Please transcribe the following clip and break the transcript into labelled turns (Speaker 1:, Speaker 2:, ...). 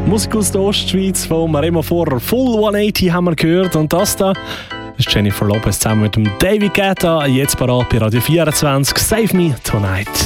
Speaker 1: Musik aus der Ostschweiz von Maremo Vorher. Full 180 haben wir gehört. Und das da ist Jennifer Lopez zusammen mit dem David Guetta. Jetzt parat bei Radio 24. Save Me Tonight.